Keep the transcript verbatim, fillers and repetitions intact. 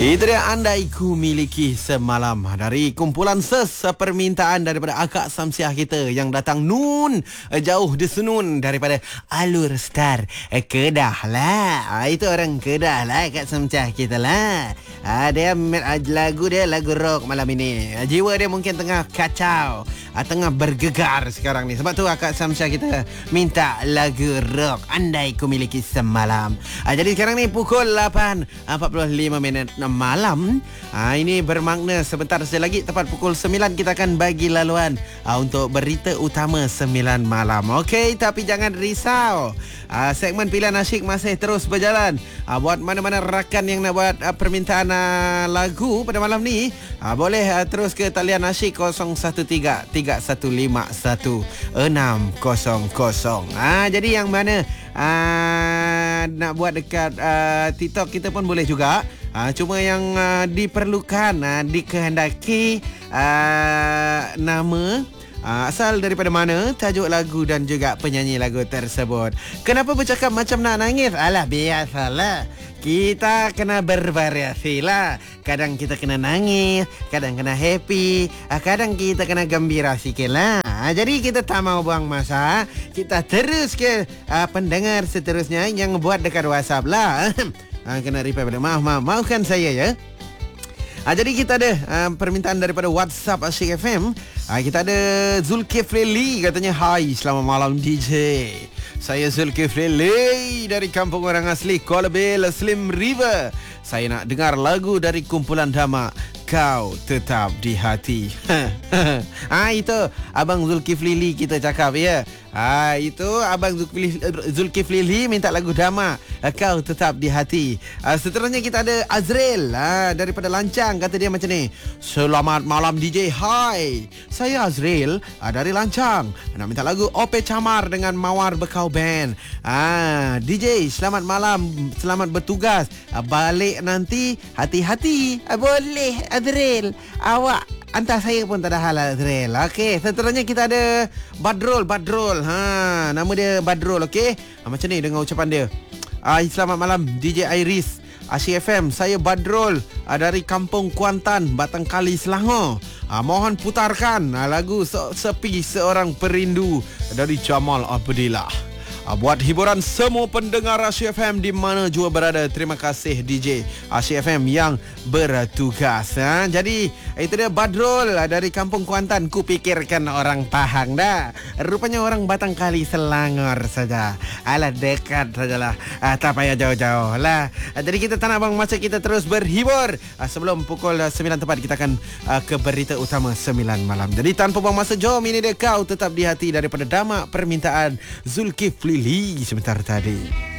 Itu dia Andai Ku Miliki Semalam dari kumpulan ses permintaan daripada Akak Samsiah kita yang datang nun jauh di Senun daripada Alur Star Kedah lah. Itu orang Kedah lah Akak Samsiah kita lah. Dia lagu dia lagu rock malam ini. Jiwa dia mungkin tengah kacau, tengah bergegar sekarang ni. Sebab tu Akak Samsiah kita minta lagu rock Andai Ku Miliki Semalam. Jadi sekarang ni pukul lapan empat puluh lima minit malam. Ha, ini bermakna sebentar saja lagi tepat pukul sembilan kita akan bagi laluan ha, untuk berita utama sembilan malam. Okey, tapi jangan risau. Ha, segmen pilihan asyik masih terus berjalan. Ha, buat mana-mana rakan yang nak buat ha, permintaan ha, lagu pada malam ni, ha, boleh ha, terus ke talian asyik kosong satu tiga tiga satu lima satu enam kosong kosong. Ha, jadi yang mana ha, nak buat dekat ha, TikTok kita pun boleh juga. Uh, cuma yang uh, diperlukan, uh, dikehendaki uh, nama, uh, asal daripada mana, tajuk lagu dan juga penyanyi lagu tersebut. Kenapa bercakap macam nak nangis? Alah, biasalah. Kita kena bervariasi lah. Kadang kita kena nangis, kadang kena happy, uh, kadang kita kena gembira sikit lah. Uh, jadi kita tak mau buang masa. Kita terus ke uh, pendengar seterusnya yang buat dekat WhatsApp lah. Ha, kena reply balik. Maaf, maaf. Maafkan saya ya. Ha, jadi kita ada uh, permintaan daripada WhatsApp Asyik F M. Ha, kita ada Zulkifli Lee katanya, hai, selamat malam D J. Saya Zulkifli Lee dari kampung orang asli Kuala Bel, Slim River. Saya nak dengar lagu dari kumpulan Dama, Kau Tetap di Hati. Ah, itu Abang Zulkifli Lee kita cakap ya. Ah, itu Abang Zulkifli, Zulkifli Lee minta lagu Dama, Kau Tetap di Hati. Ah, seterusnya kita ada Azril ah, daripada Lancang. Kata dia macam ni, selamat malam D J. Hai, saya Azril ah, dari Lancang. Nak minta lagu Ope Camar dengan Mawar Bekau Band. Ah, D J selamat malam, selamat bertugas. Ah, balik nanti hati-hati. Ah, boleh Azril, awak hantar saya pun tak ada hal Azril. Okey, seterusnya kita ada Badrul, Badrul. Ha, nama dia Badrul, okey. Ha, macam ni dengan ucapan dia. Ah, selamat malam D J Iris Asyik F M. Saya Badrul ah, dari Kampung Kuantan, Batang Kali, Selangor. Ah, mohon putarkan ah, lagu Sepi Seorang Perindu dari Jamal Abdillah. Ah, buat hiburan semua pendengar Asyik F M di mana jua berada. Terima kasih D J Asyik F M yang bertugas. Ha? Jadi itu dia Badrul dari Kampung Kuantan. Ku pikirkan orang Pahang dah. Rupanya orang Batang Kali, Selangor saja. Alah, dekat sajalah. Ah, tak payah jauh-jauh lah. Ah, jadi kita tak nak buang masa, kita terus berhibur. Ah, sebelum pukul sembilan tepat kita akan ah, ke berita utama sembilan malam. Jadi tanpa buang masa, jom ini dia Kau Tetap di Hati daripada Dama permintaan Zulkifli Lee sebentar tadi.